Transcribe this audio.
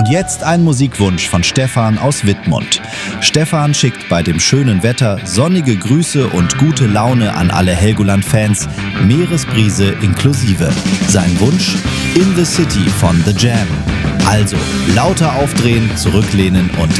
Und jetzt ein Musikwunsch von Stefan aus Wittmund. Stefan schickt bei dem schönen Wetter sonnige Grüße und gute Laune an alle Helgoland-Fans, Meeresbrise inklusive. Sein Wunsch? In the City von The Jam. Also lauter aufdrehen, zurücklehnen und